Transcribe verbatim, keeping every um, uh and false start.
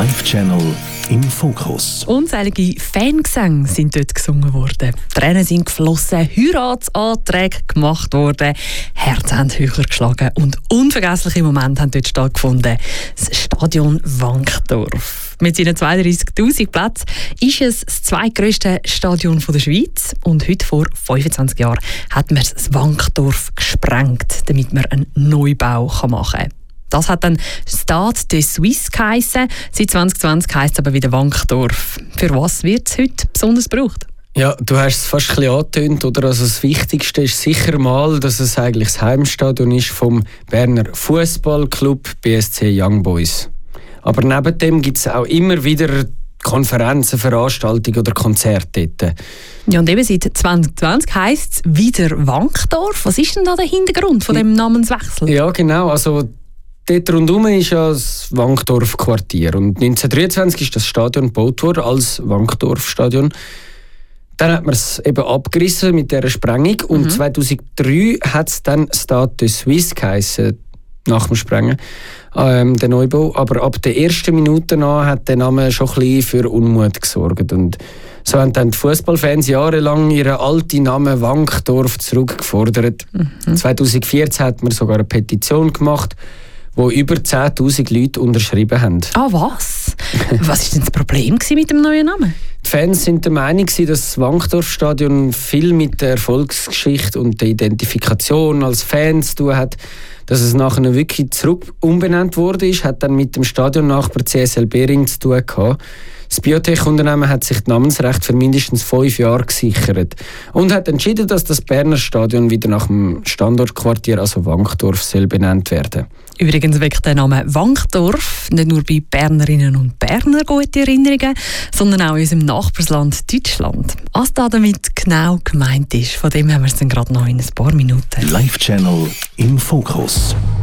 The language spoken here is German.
Live-Channel im Fokus. Unzählige Fangesänge sind dort gesungen worden. Tränen sind geflossen, Heiratsanträge gemacht worden, Herzen haben höher geschlagen und unvergessliche Momente haben dort stattgefunden. Das Stadion Wankdorf. Mit seinen zweiunddreißigtausend Plätzen ist es das zweitgrösste Stadion der Schweiz. Und heute vor fünfundzwanzig Jahren hat man das Wankdorf gesprengt, damit man einen Neubau machen kann. Das hat dann Stade de Suisse geheissen. Seit zwanzig zwanzig heisst es aber wieder Wankdorf. Für was wird es heute besonders gebraucht? Ja, du hast es fast ein bisschen angetönt, oder? Also das Wichtigste ist sicher mal, dass es eigentlich das Heimstadion ist vom Berner Fußballclub B S C Young Boys. Aber neben dem gibt es auch immer wieder Konferenzen, Veranstaltungen oder Konzerte dort. Ja, und eben seit zwanzig zwanzig heisst es wieder Wankdorf. Was ist denn da der Hintergrund von dem Namenswechsel? Ja, genau. Also dort rundherum ist ja das Wankdorf-Quartier. Und neunzehnhundertdreiundzwanzig ist das Stadion gebaut worden als Wankdorf-Stadion. Dann hat man es eben abgerissen mit dieser Sprengung. Und mhm. zweitausenddrei hat es dann Stade de Suisse geheissen, nach dem Sprengen, ähm, der Neubau. Aber ab der ersten Minute an hat der Name schon ein bisschen für Unmut gesorgt. Und so haben dann die Fußballfans jahrelang ihren alten Namen Wankdorf zurückgefordert. Mhm. zweitausendvierzehn hat man sogar eine Petition gemacht, wo über zehntausend Leute unterschrieben haben. Ah, was? Was war denn das Problem mit dem neuen Namen? Die Fans sind der Meinung, dass das Wankdorf-Stadion viel mit der Erfolgsgeschichte und der Identifikation als Fans zu tun hat. Dass es nachher wirklich zurück umbenannt wurde, hat dann mit dem Stadionnachbar C S L Behring zu tun gehabt. Das Biotech-Unternehmen hat sich das Namensrecht für mindestens fünf Jahre gesichert und hat entschieden, dass das Berner Stadion wieder nach dem Standortquartier, also Wankdorf, soll benannt werden. Übrigens weckt der Name Wankdorf nicht nur bei Bernerinnen und Bernern gute Erinnerungen, sondern auch in unserem Nachbarsland Deutschland. Was da damit genau gemeint ist, von dem haben wir es dann gerade noch in ein paar Minuten. Live-Channel im Fokus.